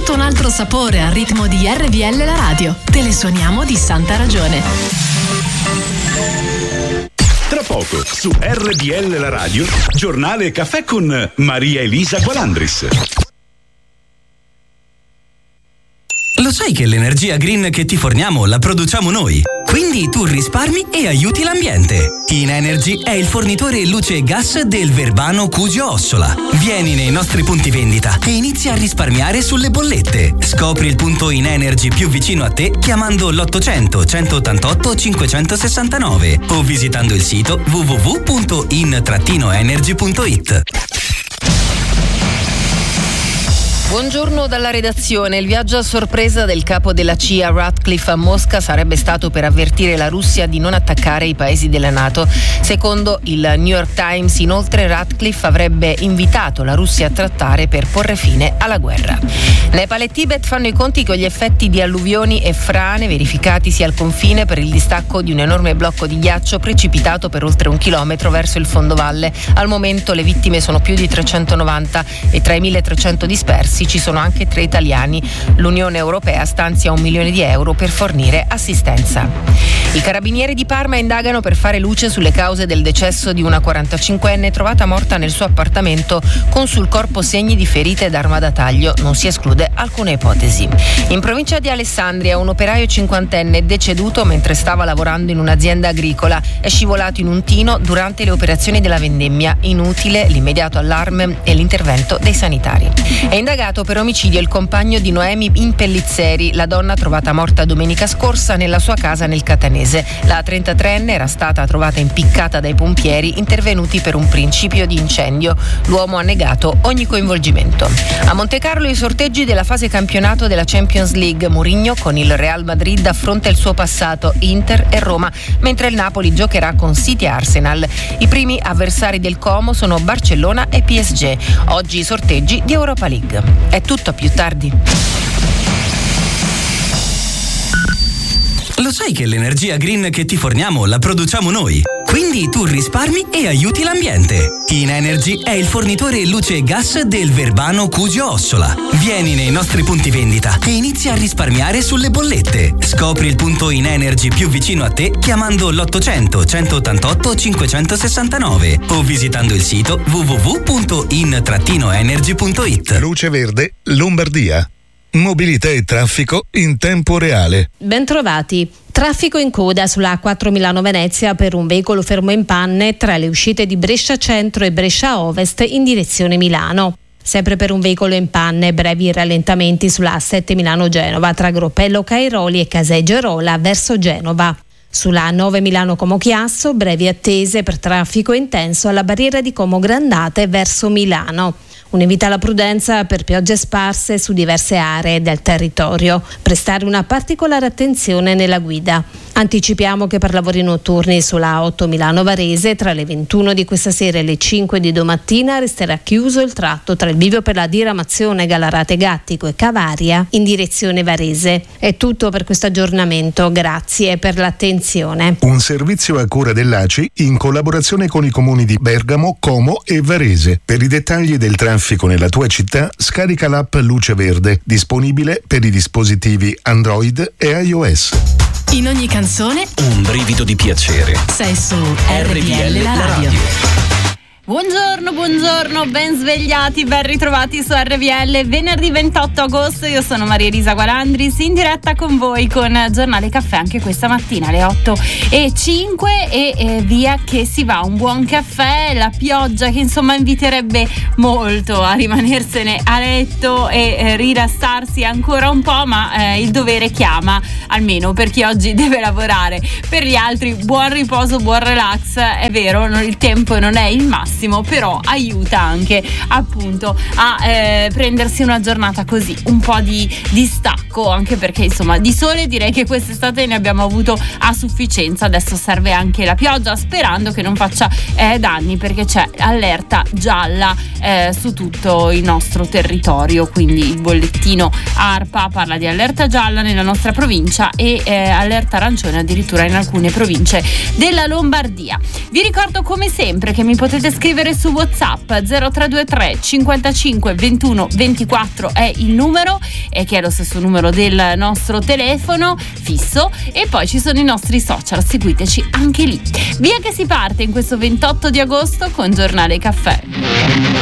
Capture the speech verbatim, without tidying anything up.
tutto un altro sapore al ritmo di R V L la radio. Te le suoniamo di santa ragione. Tra poco su R V L la radio, giornale e caffè con Maria Elisa Gualandris. Lo sai che l'energia green che ti forniamo la produciamo noi? Quindi tu risparmi e aiuti l'ambiente. Inenergy è il fornitore luce e gas del Verbano Cusio Ossola. Vieni nei nostri punti vendita e inizia a risparmiare sulle bollette. Scopri il punto Inenergy più vicino a te chiamando l'ottocento centottantotto cinquecentosessantanove o visitando il sito w w w punto in energy punto it. Buongiorno dalla redazione. Il viaggio a sorpresa del capo della C I A Ratcliffe a Mosca sarebbe stato per avvertire la Russia di non attaccare i paesi della NATO. Secondo il New York Times, inoltre, Ratcliffe avrebbe invitato la Russia a trattare per porre fine alla guerra. Nepal e Tibet fanno i conti con gli effetti di alluvioni e frane verificatisi al confine per il distacco di un enorme blocco di ghiaccio precipitato per oltre un chilometro verso il fondovalle. Al momento le vittime sono più di trecentonovanta e tra i milletrecento dispersi ci sono anche tre italiani. L'Unione Europea stanzia un milione di euro per fornire assistenza. I carabinieri di Parma indagano per fare luce sulle cause del decesso di una quarantacinquenne trovata morta nel suo appartamento con sul corpo segni di ferite d'arma da taglio. Non si esclude alcuna ipotesi. In provincia di Alessandria un operaio cinquantenne è deceduto mentre stava lavorando in un'azienda agricola. È scivolato in un tino durante le operazioni della vendemmia. Inutile l'immediato allarme e l'intervento dei sanitari. È indagato per omicidio il compagno di Noemi Impellizzeri, la donna trovata morta domenica scorsa nella sua casa nel Catanese. La trentatreenne era stata trovata impiccata dai pompieri intervenuti per un principio di incendio. L'uomo ha negato ogni coinvolgimento. A Montecarlo i sorteggi della fase campionato della Champions League. Mourinho con il Real Madrid affronta il suo passato, Inter e Roma, mentre il Napoli giocherà con City e Arsenal. I primi avversari del Como sono Barcellona e P S G. Oggi i sorteggi di Europa League. È tutto, più tardi. Lo sai che l'energia green che ti forniamo la produciamo noi? Quindi tu risparmi e aiuti l'ambiente. Inenergy è il fornitore luce e gas del Verbano Cusio Ossola. Vieni nei nostri punti vendita e inizia a risparmiare sulle bollette. Scopri il punto Inenergy più vicino a te chiamando l'ottocento centottantotto cinquecentosessantanove o visitando il sito w w w punto in energy punto it. Luce Verde, Lombardia. Mobilità e traffico in tempo reale. Bentrovati. Traffico in coda sulla A quattro Milano-Venezia per un veicolo fermo in panne tra le uscite di Brescia Centro e Brescia Ovest in direzione Milano. Sempre per un veicolo in panne, brevi rallentamenti sulla A sette Milano-Genova tra Gropello Cairoli e Caseggerola verso Genova. Sulla A nove Milano-Como Chiasso, brevi attese per traffico intenso alla barriera di Como Grandate verso Milano. Un invito alla prudenza per piogge sparse su diverse aree del territorio. Prestare una particolare attenzione nella guida. Anticipiamo che per lavori notturni sulla A otto Milano-Varese tra le ventuno di questa sera e le cinque di domattina resterà chiuso il tratto tra il bivio per la diramazione Gallarate Gattico e Cavaria in direzione Varese. È tutto per questo aggiornamento, grazie per l'attenzione. Un servizio a cura dell'A C I in collaborazione con i comuni di Bergamo, Como e Varese. Per i dettagli del traffico nella tua città scarica l'app Luce Verde, disponibile per i dispositivi Android e iOS. In ogni canzone un brivido di piacere. Sei su R V L la radio. Buongiorno, buongiorno, ben svegliati, ben ritrovati su R V L. Venerdì ventotto agosto, io sono Maria Elisa Gualandris, in diretta con voi con Giornale Caffè anche questa mattina alle otto e cinque e, e via che si va. Un buon caffè, la pioggia che insomma inviterebbe molto a rimanersene a letto e eh, rilassarsi ancora un po', ma eh, il dovere chiama, almeno per chi oggi deve lavorare. Per gli altri buon riposo, buon relax. È vero, il tempo non è il massimo, però aiuta anche appunto a eh, prendersi una giornata così, un po' di, di stacco, anche perché insomma di sole direi che quest'estate ne abbiamo avuto a sufficienza. Adesso serve anche la pioggia, sperando che non faccia eh, danni, perché c'è allerta gialla eh, su tutto il nostro territorio, quindi il bollettino ARPA parla di allerta gialla nella nostra provincia e eh, allerta arancione addirittura in alcune province della Lombardia. Vi ricordo come sempre che mi potete scrivere scrivere su WhatsApp zero tre due tre cinquantacinque ventuno ventiquattro è il numero, e che è lo stesso numero del nostro telefono fisso, e poi ci sono i nostri social, seguiteci anche lì. Via che si parte in questo ventotto di agosto con Giornale Caffè.